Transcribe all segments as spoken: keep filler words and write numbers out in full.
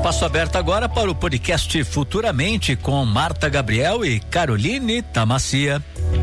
Espaço aberto agora para o podcast Futuramente com Marta Gabriel e Caroline Tamacia.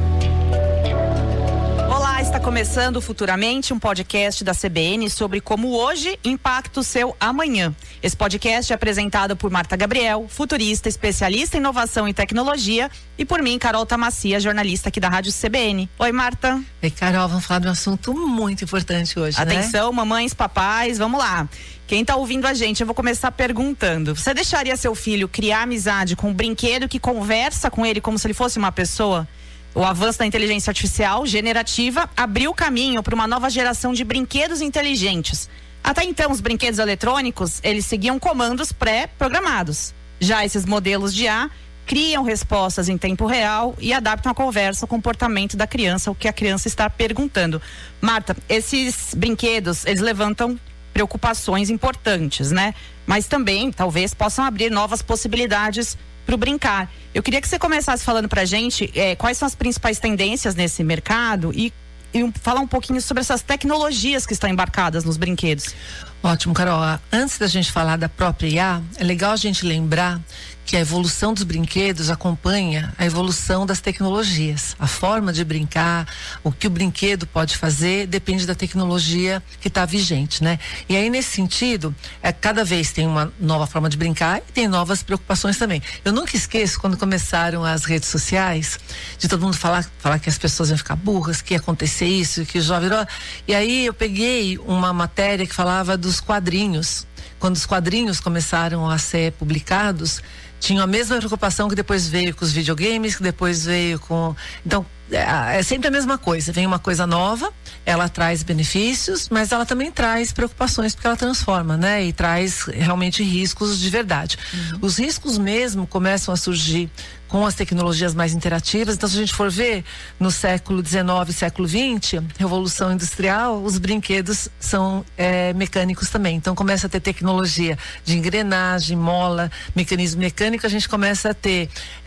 Olá, está começando Futuramente, um podcast da C B N sobre como hoje impacta o seu amanhã. Esse podcast é apresentado por Marta Gabriel, futurista, especialista em inovação e tecnologia, e por mim, Carol Tamacia, jornalista aqui da Rádio C B N. Oi, Marta. Oi, Carol, vamos falar de um assunto muito importante hoje, Atenção, né? mamães, papais, vamos lá. Quem está ouvindo a gente, eu vou começar perguntando. Você deixaria seu filho criar amizade com um brinquedo que conversa com ele como se ele fosse uma pessoa? O avanço da inteligência artificial generativa abriu o caminho para uma nova geração de brinquedos inteligentes. Até então, os brinquedos eletrônicos, eles seguiam comandos pré-programados. Já esses modelos de I A criam respostas em tempo real e adaptam a conversa ao comportamento da criança, o que a criança está perguntando. Marta, esses brinquedos, eles levantam preocupações importantes, né? Mas também, talvez, possam abrir novas possibilidades para o brincar. Eu queria que você começasse falando pra gente é, quais são as principais tendências nesse mercado e, e um, falar um pouquinho sobre essas tecnologias que estão embarcadas nos brinquedos. Ótimo, Carol. Antes da gente falar da própria I A, é legal a gente lembrar que a evolução dos brinquedos acompanha a evolução das tecnologias. A forma de brincar, o que o brinquedo pode fazer, depende da tecnologia que está vigente, né? E aí, nesse sentido, é, cada vez tem uma nova forma de brincar e tem novas preocupações também. Eu nunca esqueço quando começaram as redes sociais, de todo mundo falar, falar que as pessoas iam ficar burras, que ia acontecer isso, que o jovem virou. E aí eu peguei uma matéria que falava dos quadrinhos. Quando os quadrinhos começaram a ser publicados, tinham a mesma preocupação que depois veio com os videogames, que depois veio com... Então, é, é sempre a mesma coisa. Vem uma coisa nova, ela traz benefícios, mas ela também traz preocupações, porque ela transforma, né? E traz realmente riscos de verdade. Uhum. Os riscos mesmo começam a surgir com as tecnologias mais interativas. Então, se a gente for ver no século dezenove, século vinte, Revolução Industrial, os brinquedos são é, mecânicos também. Então, começa a ter tecnologia de engrenagem, mola, mecanismo mecânico. A gente começa a ter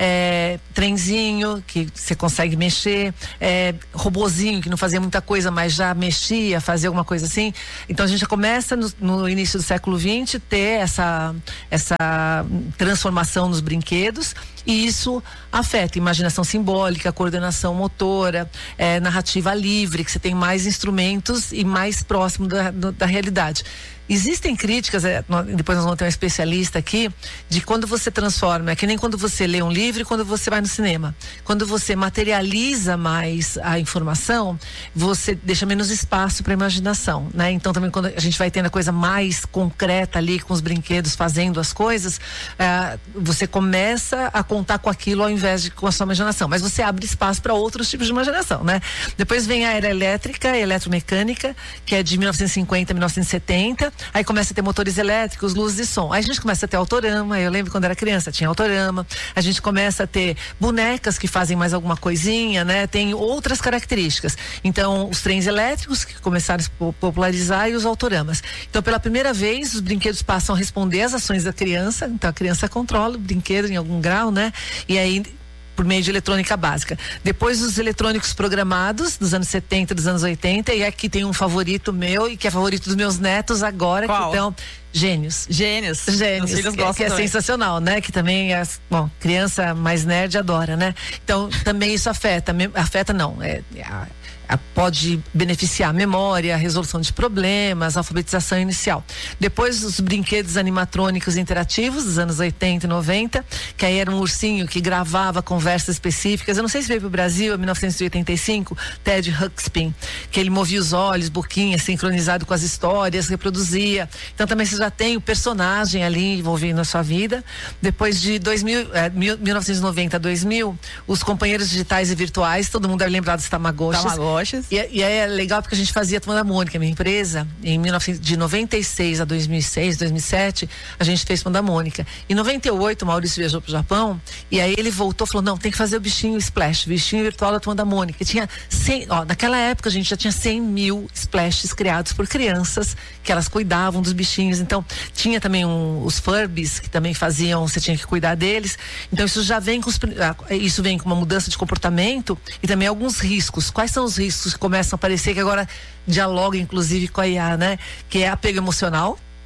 é, trenzinho, que você consegue mexer, é, robozinho, que não fazia muita coisa, mas já mexia, fazia alguma coisa assim. Então, a gente já começa no, no início do século vinte ter essa, essa transformação nos brinquedos. E isso afeta imaginação simbólica, coordenação motora, é, narrativa livre, que você tem mais instrumentos e mais próximo da, do, da realidade. Existem críticas, é, depois nós vamos ter um especialista aqui, de quando você transforma, é que nem quando você lê um livro e quando você vai no cinema. Quando você materializa mais a informação, você deixa menos espaço para imaginação, né? Então também quando a gente vai tendo a coisa mais concreta ali, com os brinquedos fazendo as coisas, é, você começa a contar com aquilo ao invés de com a sua imaginação, mas você abre espaço para outros tipos de imaginação, né? Depois vem a era elétrica, a eletromecânica, que é de mil novecentos e cinquenta a mil novecentos e setenta. Aí começa a ter motores elétricos, luz e som. Aí a gente começa a ter autorama. Eu lembro quando era criança, tinha autorama. A gente começa a ter bonecas que fazem mais alguma coisinha, né? Tem outras características. Então, os trens elétricos que começaram a se popularizar e os autoramas. Então, pela primeira vez, os brinquedos passam a responder às ações da criança. Então, a criança controla o brinquedo em algum grau, né? E aí, por meio de eletrônica básica. Depois os eletrônicos programados dos anos setenta, dos anos oitenta, e aqui tem um favorito meu e que é favorito dos meus netos agora. Qual? Que estão Gênios. Gênios. Gênios. Os filhos que, gostam que é também. sensacional, né? Que também é, bom, criança mais nerd adora, né? Então, também isso afeta, me, afeta não, é, a, a, pode beneficiar a memória, a resolução de problemas, a alfabetização inicial. Depois os brinquedos animatrônicos interativos dos anos oitenta e noventa, que aí era um ursinho que gravava conversas específicas. Eu não sei se veio pro Brasil em mil novecentos e oitenta e cinco, Ted Ruxpin, que ele movia os olhos, boquinha, sincronizado com as histórias, reproduzia. Então também você já tem o personagem ali envolvido na sua vida. Depois de dois mil, é, mil novecentos e noventa a dois mil, os companheiros digitais e virtuais, todo mundo deve lembrar dos Tamagotchis. Tamagotchis. E, e aí é legal porque a gente fazia a Turma da Mônica, minha empresa, em mil e novecentos, de noventa e seis a dois mil e seis, dois mil e sete, a gente fez Turma da Mônica. Em noventa e oito, o Maurício viajou pro Japão e aí ele voltou e falou, não, tem que fazer o bichinho Splash, bichinho virtual da Turma da Mônica. E tinha cem, ó, naquela época a gente já tinha cem mil Splashes criados por crianças, que elas cuidavam dos bichinhos. Então, tinha também um, os Furbies, que também faziam, você tinha que cuidar deles. Então, isso já vem com os, isso vem com uma mudança de comportamento e também alguns riscos. Quais são os riscos que começam a aparecer, que agora dialoga, inclusive, com a I A, né? Que é apego emocional.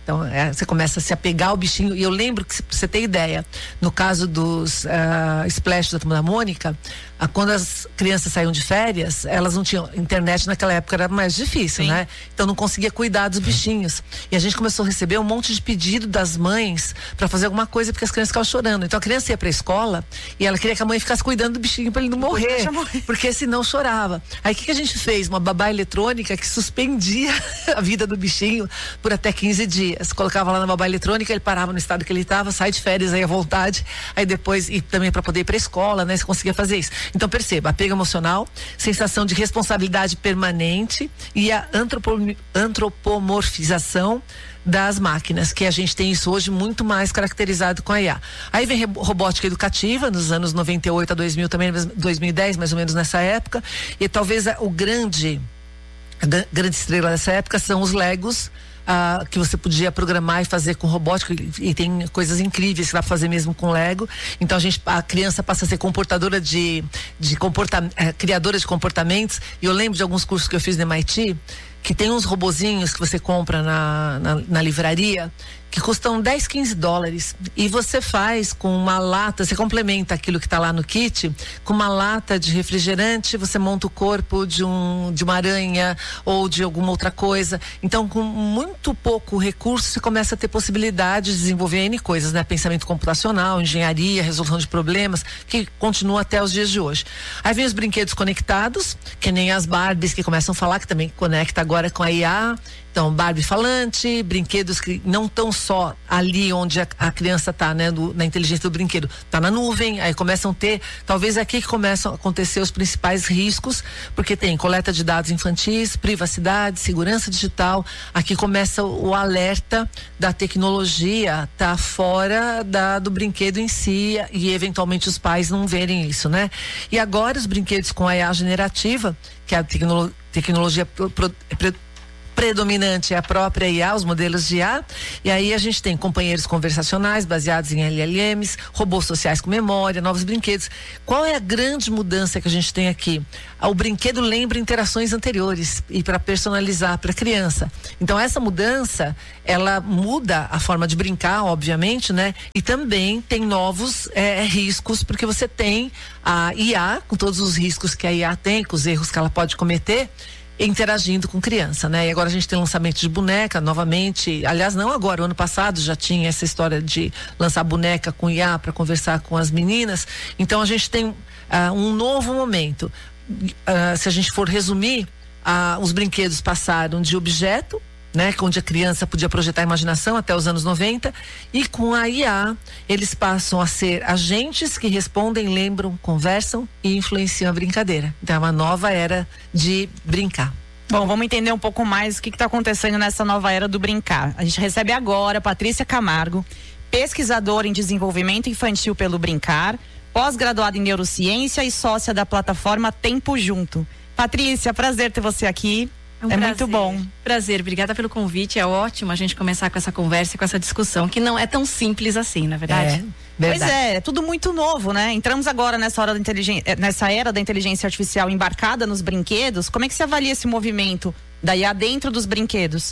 Então, é, você começa a se apegar ao bichinho. E eu lembro que, pra você ter ideia, no caso dos uh, Splash da Turma da Mônica, a, quando as crianças saíam de férias, elas não tinham internet naquela época, era mais difícil, Sim. né? Então não conseguia cuidar dos bichinhos. E a gente começou a receber um monte de pedido das mães para fazer alguma coisa, porque as crianças ficavam chorando. Então a criança ia pra escola e ela queria que a mãe ficasse cuidando do bichinho para ele não morrer, porque senão chorava. Aí o que, que a gente fez? Uma babá eletrônica que suspendia a vida do bichinho por até quinze dias. Colocava lá na babá eletrônica, ele parava no estado que ele estava, sai de férias aí à vontade, aí depois, e também para poder ir pra escola, né? Você conseguia fazer isso. Então perceba, apego emocional, sensação de responsabilidade permanente e a antropo, antropomorfização das máquinas, que a gente tem isso hoje muito mais caracterizado com a I A. Aí vem robótica educativa, nos anos noventa e oito a dois mil, também dois mil e dez, mais ou menos nessa época, e talvez o grande, a grande estrela dessa época são os Legos, Ah, que você podia programar e fazer com robótica, e, e tem coisas incríveis que dá pra fazer mesmo com Lego. Então a gente, a criança passa a ser comportadora de, de comporta, é, criadora de comportamentos. E eu lembro de alguns cursos que eu fiz no M I T, que tem uns robozinhos que você compra na, na, na livraria, que custam dez, quinze dólares, e você faz com uma lata, você complementa aquilo que está lá no kit, com uma lata de refrigerante, você monta o corpo de um de uma aranha ou de alguma outra coisa. Então, com muito pouco recurso, você começa a ter possibilidade de desenvolver N coisas, né? Pensamento computacional, engenharia, resolução de problemas, que continua até os dias de hoje. Aí vem os brinquedos conectados, que nem as Barbies, que começam a falar, que também conecta agora com a I A. Então, Barbie falante, brinquedos que não estão só ali onde a, a criança está, né? Do, na inteligência do brinquedo. Está na nuvem, aí começam a ter, talvez aqui que começam a acontecer os principais riscos, porque tem coleta de dados infantis, privacidade, segurança digital. Aqui começa o, o alerta da tecnologia tá fora da, do brinquedo em si, e eventualmente os pais não verem isso, né? E agora os brinquedos com a I A generativa, que é a tecno, tecnologia pro, pro, pro, predominante é a própria I A, os modelos de I A, e aí a gente tem companheiros conversacionais baseados em L L Ms, robôs sociais com memória, novos brinquedos. Qual é a grande mudança que a gente tem aqui? O brinquedo lembra interações anteriores e para personalizar para a criança. Então essa mudança, ela muda a forma de brincar, obviamente, né? E também tem novos é, riscos, porque você tem a I A, com todos os riscos que a I A tem, com os erros que ela pode cometer, interagindo com criança, né? E agora a gente tem lançamento de boneca novamente, aliás não agora, o ano passado já tinha essa história de lançar boneca com I A para conversar com as meninas. Então a gente tem uh, um novo momento. Uh, se a gente for resumir, uh, os brinquedos passaram de objeto, né, onde a criança podia projetar a imaginação até os anos noventa, e com a I A eles passam a ser agentes que respondem, lembram, conversam e influenciam a brincadeira. Então é uma nova era de brincar. Bom, vamos entender um pouco mais o que está acontecendo nessa nova era do brincar. A gente recebe agora Patrícia Camargo, pesquisadora em desenvolvimento infantil pelo Brincar, pós-graduada em neurociência e sócia da plataforma Tempo Junto. Patrícia, prazer ter você aqui. É, um é prazer, muito bom. Prazer, obrigada pelo convite. É ótimo a gente começar com essa conversa, com essa discussão, que não é tão simples assim, na verdade. É, pois é, é tudo muito novo, né? Entramos agora nessa, hora da inteligência, nessa era da inteligência artificial embarcada nos brinquedos. Como é que você avalia esse movimento da I A dentro dos brinquedos?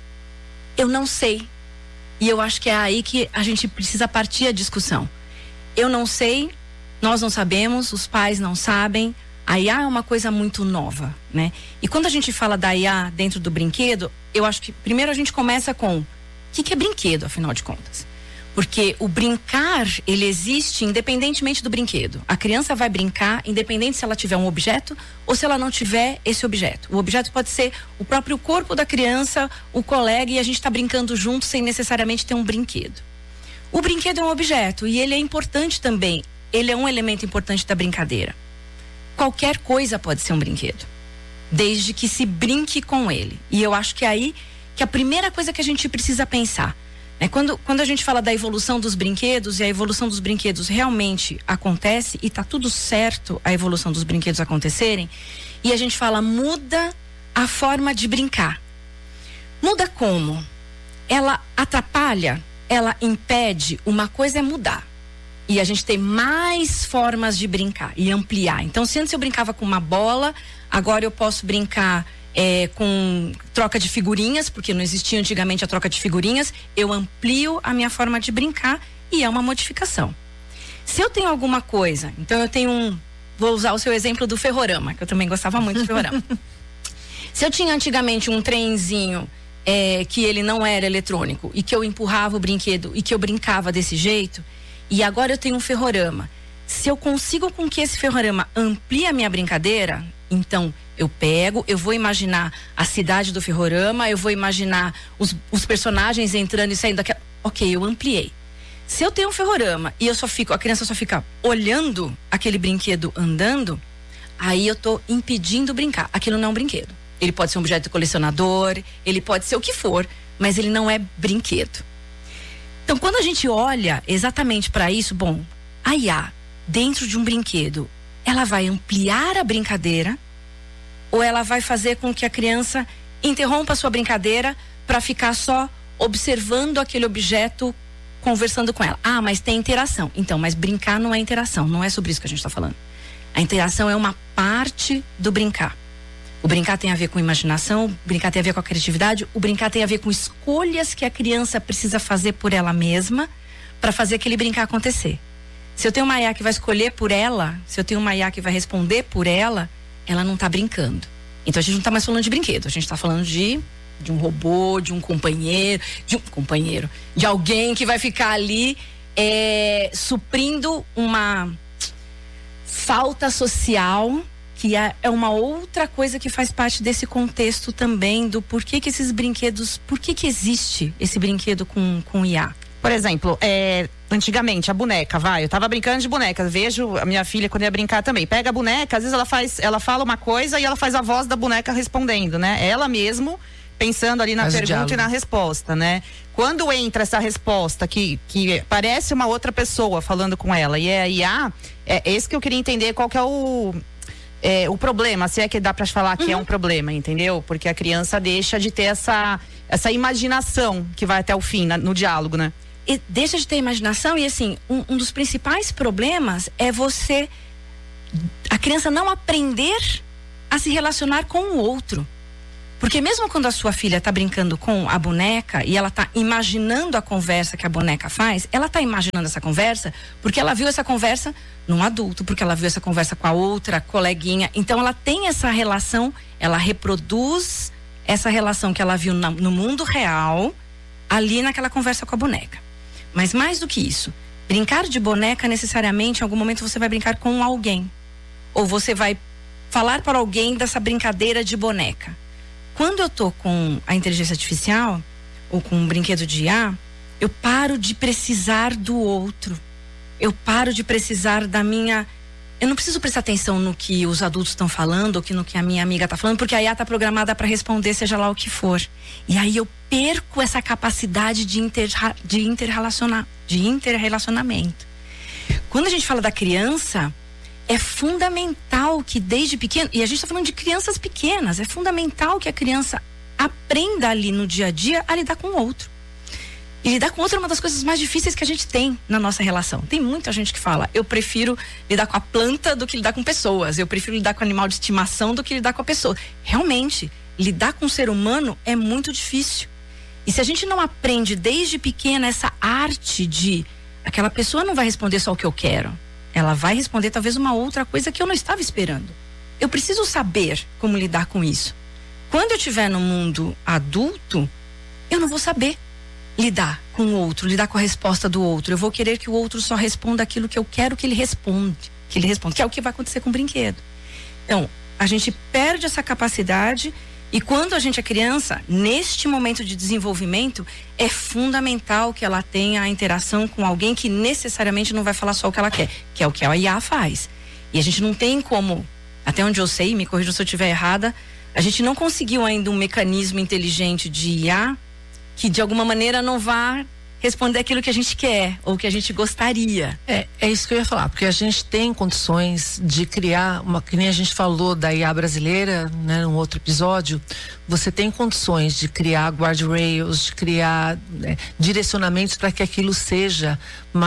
Eu não sei. E eu acho que é aí que a gente precisa partir a discussão. Eu não sei, nós não sabemos, os pais não sabem. A I A é uma coisa muito nova, né? E quando a gente fala da I A dentro do brinquedo, eu acho que primeiro a gente começa com o que, que é brinquedo, afinal de contas. Porque o brincar, ele existe independentemente do brinquedo. A criança vai brincar independente se ela tiver um objeto ou se ela não tiver esse objeto. O objeto pode ser o próprio corpo da criança, o colega, e a gente está brincando junto sem necessariamente ter um brinquedo. O brinquedo é um objeto e ele é importante também. Ele é um elemento importante da brincadeira. Qualquer coisa pode ser um brinquedo, desde que se brinque com ele. E eu acho que é aí que a primeira coisa que a gente precisa pensar, né? Quando, quando a gente fala da evolução dos brinquedos, e a evolução dos brinquedos realmente acontece, e tá tudo certo a evolução dos brinquedos acontecerem, e a gente fala, muda a forma de brincar. Muda como? Ela atrapalha, ela impede, uma coisa é mudar. E a gente tem mais formas de brincar e ampliar. Então, se antes eu brincava com uma bola, agora eu posso brincar é, com troca de figurinhas, porque não existia antigamente a troca de figurinhas, eu amplio a minha forma de brincar e é uma modificação. Se eu tenho alguma coisa, então eu tenho um, vou usar o seu exemplo do ferrorama, que eu também gostava muito do ferrorama. Se eu tinha antigamente um trenzinho é, que ele não era eletrônico e que eu empurrava o brinquedo e que eu brincava desse jeito, e agora eu tenho um ferrorama. Se eu consigo com que esse ferrorama amplie a minha brincadeira, então eu pego, eu vou imaginar a cidade do ferrorama, eu vou imaginar os, os personagens entrando e saindo daquela. Ok, eu ampliei. Se eu tenho um ferrorama e eu só fico, a criança só fica olhando aquele brinquedo andando, aí eu tô impedindo brincar. Aquilo não é um brinquedo. Ele pode ser um objeto de colecionador, ele pode ser o que for, mas ele não é brinquedo. Então, quando a gente olha exatamente para isso, bom, a I A dentro de um brinquedo, ela vai ampliar a brincadeira ou ela vai fazer com que a criança interrompa a sua brincadeira para ficar só observando aquele objeto, conversando com ela? Ah, mas tem interação. Então, mas brincar não é interação, não é sobre isso que a gente está falando. A interação é uma parte do brincar. O brincar tem a ver com imaginação, o brincar tem a ver com a criatividade, o brincar tem a ver com escolhas que a criança precisa fazer por ela mesma para fazer aquele brincar acontecer. Se eu tenho uma I A que vai escolher por ela, se eu tenho uma I A que vai responder por ela, ela não está brincando. Então a gente não está mais falando de brinquedo, a gente está falando de, de um robô, de um companheiro, de um companheiro, de alguém que vai ficar ali é, suprindo uma falta social, que é uma outra coisa que faz parte desse contexto também do porquê que esses brinquedos, por que que existe esse brinquedo com, com I A? Por exemplo, é, antigamente a boneca, vai, eu tava brincando de boneca, vejo a minha filha quando ia brincar também, pega a boneca, às vezes ela faz, ela fala uma coisa e ela faz a voz da boneca respondendo, né? Ela mesmo pensando ali na Faz pergunta e na resposta, né? Quando entra essa resposta que, que parece uma outra pessoa falando com ela e é a I A, é esse que eu queria entender qual que é o... É, o problema, se é que dá pra falar que uhum. é um problema, entendeu? Porque a criança deixa de ter essa, essa imaginação que vai até o fim na, no diálogo, né? E deixa de ter imaginação e assim, um, um dos principais problemas é você, a criança não aprender a se relacionar com o outro. Porque mesmo quando a sua filha tá brincando com a boneca e ela tá imaginando a conversa que a boneca faz, ela tá imaginando essa conversa porque ela viu essa conversa num adulto, porque ela viu essa conversa com a outra coleguinha. Então ela tem essa relação, ela reproduz essa relação que ela viu na, no mundo real, ali naquela conversa com a boneca. Mas mais do que isso, brincar de boneca necessariamente, em algum momento você vai brincar com alguém. Ou você vai falar para alguém dessa brincadeira de boneca. Quando eu tô com a inteligência artificial ou com um brinquedo de I A, eu paro de precisar do outro. Eu paro de precisar da minha... Eu não preciso prestar atenção no que os adultos estão falando ou que no que a minha amiga está falando, porque a I A está programada para responder seja lá o que for. E aí eu perco essa capacidade de, inter, de, interrelacionar, de interrelacionamento. Quando a gente fala da criança... É fundamental que desde pequeno, e a gente está falando de crianças pequenas, é fundamental que a criança aprenda ali no dia a dia a lidar com o outro. E lidar com o outro é uma das coisas mais difíceis que a gente tem na nossa relação. Tem muita gente que fala, eu prefiro lidar com a planta do que lidar com pessoas, eu prefiro lidar com animal de estimação do que lidar com a pessoa. Realmente, lidar com o ser humano é muito difícil. E se a gente não aprende desde pequena essa arte de, aquela pessoa não vai responder só o que eu quero. Ela vai responder talvez uma outra coisa que eu não estava esperando. Eu preciso saber como lidar com isso. Quando eu estiver no mundo adulto, eu não vou saber lidar com o outro, lidar com a resposta do outro. Eu vou querer que o outro só responda aquilo que eu quero que ele responda, que ele responda, que é o que vai acontecer com o brinquedo. Então, a gente perde essa capacidade e quando a gente é criança, neste momento de desenvolvimento, é fundamental que ela tenha a interação com alguém que necessariamente não vai falar só o que ela quer, que é o que a I A faz. E a gente não tem como, até onde eu sei, me corrijam se eu estiver errada, a gente não conseguiu ainda um mecanismo inteligente de I A que de alguma maneira não vá responder aquilo que a gente quer ou que a gente gostaria. É, é isso que eu ia falar, porque a gente tem condições de criar uma, que nem a gente falou da I A brasileira, né, num outro episódio, você tem condições de criar guardrails, de criar né, direcionamentos para que aquilo seja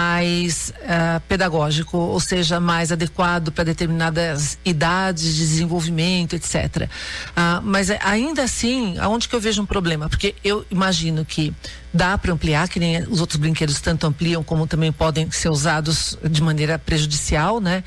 mais uh, pedagógico, ou seja, mais adequado para determinadas idades de desenvolvimento, etcétera. Uh, mas ainda assim, aonde que eu vejo um problema? Porque eu imagino que dá para ampliar, que nem os outros brinquedos tanto ampliam como também podem ser usados de maneira prejudicial, né?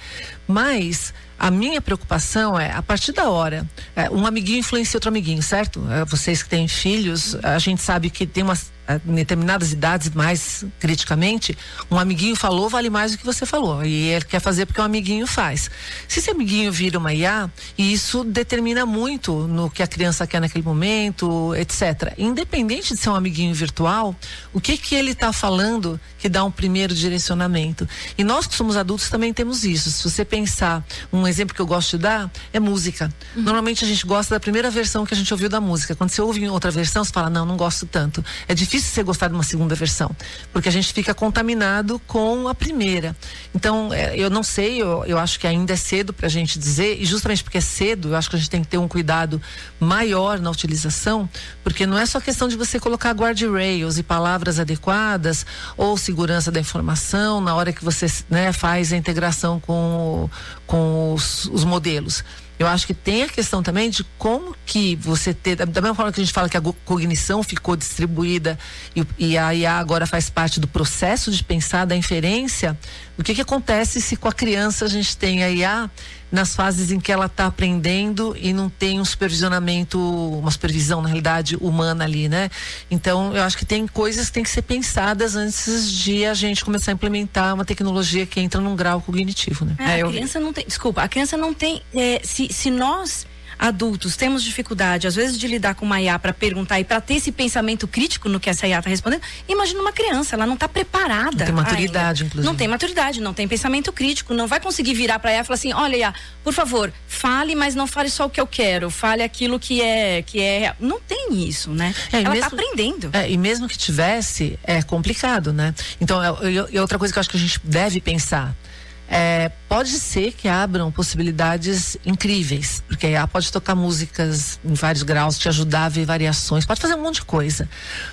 Mas a minha preocupação é, a partir da hora, é, um amiguinho influencia outro amiguinho, certo? É, vocês que têm filhos, a gente sabe que tem umas em determinadas idades, mais criticamente, um amiguinho falou vale mais do que você falou, e ele quer fazer porque o amiguinho faz. Se esse amiguinho vira uma I A, isso determina muito no que a criança quer naquele momento, etcétera. Independente de ser um amiguinho virtual, o que que ele está falando que dá um primeiro direcionamento? E nós que somos adultos também temos isso. Se você pensar, um exemplo que eu gosto de dar é música. Uhum. Normalmente a gente gosta da primeira versão que a gente ouviu da música. Quando você ouve em outra versão, você fala, não, não gosto tanto. É difícil difícil você gostar de uma segunda versão, porque a gente fica contaminado com a primeira. Então, é, eu não sei, eu, eu acho que ainda é cedo pra gente dizer, e justamente porque é cedo, eu acho que a gente tem que ter um cuidado maior na utilização, porque não é só questão de você colocar guardrails e palavras adequadas, ou segurança da informação, na hora que você, né, faz a integração com, com os, os modelos. Eu acho que tem a questão também de como que você ter, da mesma forma que a gente fala que a cognição ficou distribuída e, e a I A agora faz parte do processo de pensar, da inferência, o que que acontece se com a criança a gente tem a I A nas fases em que ela está aprendendo e não tem um supervisionamento, uma supervisão na realidade humana ali, né? Então eu acho que tem coisas que tem que ser pensadas antes de a gente começar a implementar uma tecnologia que entra num grau cognitivo, né? É, a criança não tem, desculpa, a criança não tem, é, se, se nós adultos temos dificuldade às vezes de lidar com uma I A para perguntar e para ter esse pensamento crítico no que essa I A está respondendo, imagina uma criança, ela não está preparada. Não tem maturidade, ainda. Inclusive. Não tem maturidade, não tem pensamento crítico, não vai conseguir virar para a I A e falar assim, olha I A, por favor, fale, mas não fale só o que eu quero, fale aquilo que é, que é, não tem isso, né? É, ela está aprendendo. É, e mesmo que tivesse, é complicado, né? Então, é, é outra coisa que eu acho que a gente deve pensar. É, pode ser que abram possibilidades incríveis, porque a I A pode tocar músicas em vários graus, te ajudar a ver variações, pode fazer um monte de coisa.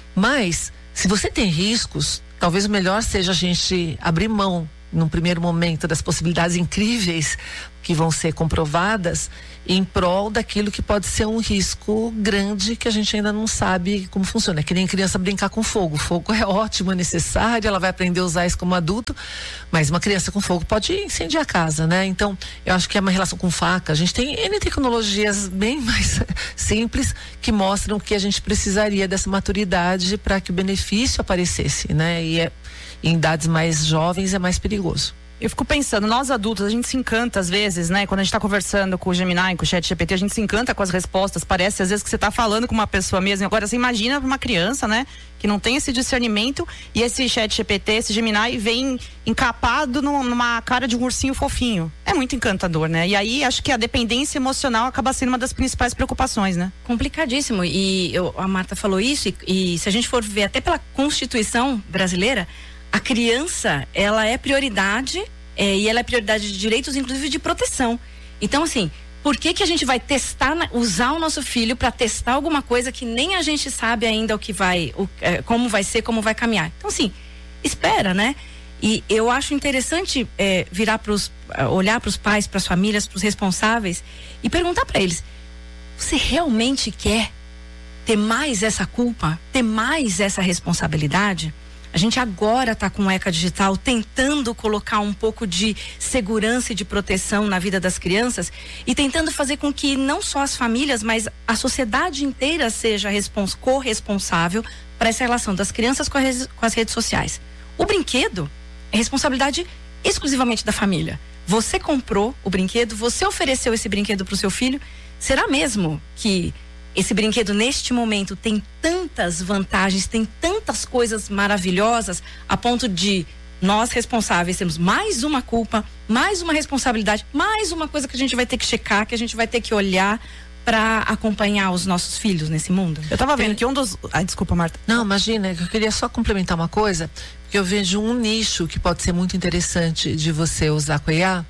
Mas, se você tem riscos, talvez o melhor seja a gente abrir mão, num primeiro momento, das possibilidades incríveis que vão ser comprovadas em prol daquilo que pode ser um risco grande que a gente ainda não sabe como funciona. É que nem criança brincar com fogo. Fogo é ótimo, é necessário, ela vai aprender a usar isso como adulto, mas uma criança com fogo pode incendiar a casa, né? Então, eu acho que é uma relação com faca. A gente tem N tecnologias bem mais simples que mostram que a gente precisaria dessa maturidade para que o benefício aparecesse, né? E é, em idades mais jovens é mais perigoso. Eu fico pensando, nós adultos, a gente se encanta às vezes, né? Quando a gente tá conversando com o Gemini, com o Chat G P T, a gente se encanta com as respostas. Parece às vezes que você tá falando com uma pessoa mesmo. Agora você imagina uma criança, né? Que não tem esse discernimento e esse Chat G P T, esse Gemini vem encapado no, numa cara de um ursinho fofinho. É muito encantador, né? E aí acho que a dependência emocional acaba sendo uma das principais preocupações, né? Complicadíssimo. E eu, a Marta falou isso e, e se a gente for ver até pela Constituição brasileira, a criança, ela é prioridade é, e ela é prioridade de direitos, inclusive de proteção. Então, assim, por que que a gente vai testar, usar o nosso filho para testar alguma coisa que nem a gente sabe ainda o que vai, o, é, como vai ser, como vai caminhar? Então, assim, espera, né? E eu acho interessante é, virar pros, olhar para os pais, para as famílias, para os responsáveis e perguntar para eles: você realmente quer ter mais essa culpa, ter mais essa responsabilidade? A gente agora está com o ECA Digital tentando colocar um pouco de segurança e de proteção na vida das crianças e tentando fazer com que não só as famílias, mas a sociedade inteira seja corresponsável para essa relação das crianças com, res, com as redes sociais. O brinquedo é responsabilidade exclusivamente da família. Você comprou o brinquedo, você ofereceu esse brinquedo para o seu filho. Será mesmo que esse brinquedo neste momento tem tantas vantagens, tem tantas coisas maravilhosas, a ponto de nós responsáveis temos mais uma culpa, mais uma responsabilidade, mais uma coisa que a gente vai ter que checar, que a gente vai ter que olhar para acompanhar os nossos filhos nesse mundo? Eu tava vendo que um dos... Ai, desculpa, Marta. Não, imagina, eu queria só complementar uma coisa, porque eu vejo um nicho que pode ser muito interessante de você usar com a I A,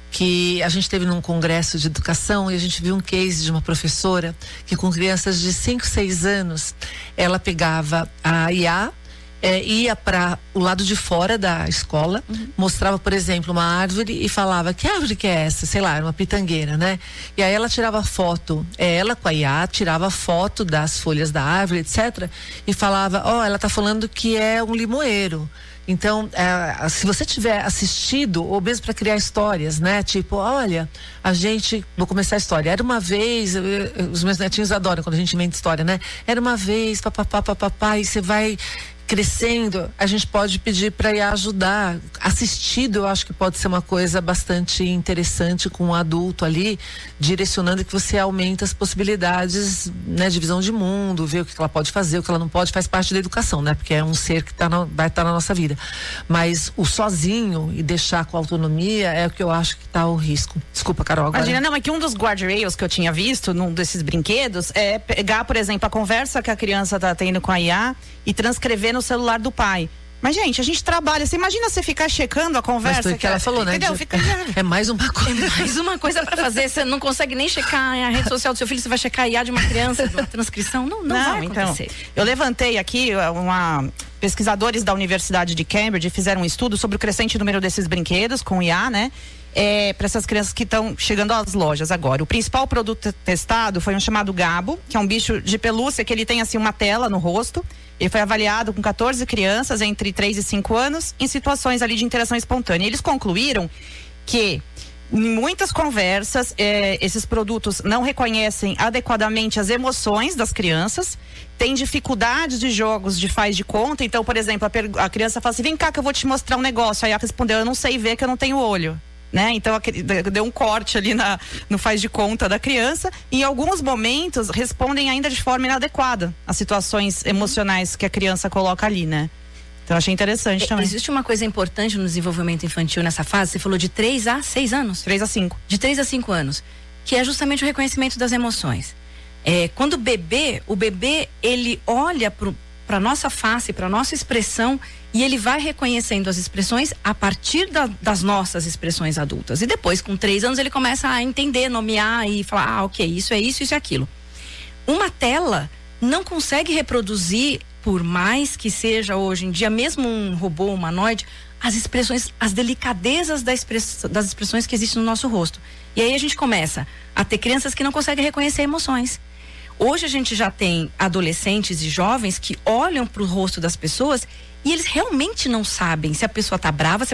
que a gente teve num congresso de educação e a gente viu um case de uma professora que com crianças de cinco, seis anos, ela pegava a I A, É, ia para o lado de fora da escola, uhum. mostrava, por exemplo, uma árvore e falava: que árvore que é essa? Sei lá, era uma pitangueira, né? E aí ela tirava foto, é, ela com a I A tirava foto das folhas da árvore, etcétera. E falava: ó, oh, ela tá falando que é um limoeiro. Então, é, se você tiver assistido, ou mesmo para criar histórias, né? Tipo, olha, a gente, vou começar a história. Era uma vez, eu, eu, os meus netinhos adoram quando a gente inventa história, né? Era uma vez, papapá, papapá, e você vai crescendo, a gente pode pedir para ir ajudar. Assistido, eu acho que pode ser uma coisa bastante interessante com um adulto ali, direcionando, que você aumenta as possibilidades, né, de visão de mundo, ver o que ela pode fazer, o que ela não pode, faz parte da educação, né? Porque é um ser que tá na, vai estar tá na nossa vida. Mas o sozinho e deixar com autonomia é o que eu acho que tá o risco. Desculpa, Carol. Agora. Imagina, não, é que um dos guardrails que eu tinha visto num desses brinquedos é pegar, por exemplo, a conversa que a criança tá tendo com a I A e transcrever no celular do pai. Mas, gente, a gente trabalha. Você imagina você ficar checando a conversa? Mas foi o que ela falou, né? Entendeu? De... Fica... É mais uma coisa. É mais uma coisa para fazer. Você não consegue nem checar a rede social do seu filho, você vai checar a I A de uma criança, de uma transcrição. Não, não, não vai acontecer. Então, eu levantei aqui uma... Pesquisadores da Universidade de Cambridge fizeram um estudo sobre o crescente número desses brinquedos com I A, né? É, para essas crianças que estão chegando às lojas agora. O principal produto testado foi um chamado Gabo, que é um bicho de pelúcia que ele tem assim uma tela no rosto. Ele foi avaliado com quatorze crianças entre três e cinco anos em situações ali de interação espontânea. Eles concluíram que em muitas conversas eh, esses produtos não reconhecem adequadamente as emoções das crianças, tem dificuldades de jogos de faz de conta. Então, por exemplo, a, a criança fala assim: vem cá que eu vou te mostrar um negócio. Aí ela respondeu: eu não sei ver que eu não tenho olho. Né? Então deu um corte ali na, no faz de conta da criança. E em alguns momentos respondem ainda de forma inadequada às situações emocionais que a criança coloca ali, né? Então achei interessante também. Existe uma coisa importante no desenvolvimento infantil nessa fase. Você falou de três a seis anos? três a cinco. De três a cinco anos, que é justamente o reconhecimento das emoções. É, quando o bebê, o bebê ele olha pro para nossa face, para nossa expressão, e ele vai reconhecendo as expressões a partir da, das nossas expressões adultas. E depois, com três anos, ele começa a entender, nomear e falar: ah, ok, isso é isso, isso é aquilo. Uma tela não consegue reproduzir, por mais que seja hoje em dia, mesmo um robô humanoide, as expressões, as delicadezas da express, das expressões que existem no nosso rosto. E aí a gente começa a ter crianças que não conseguem reconhecer emoções. Hoje a gente já tem adolescentes e jovens que olham para o rosto das pessoas e eles realmente não sabem se a pessoa está brava, se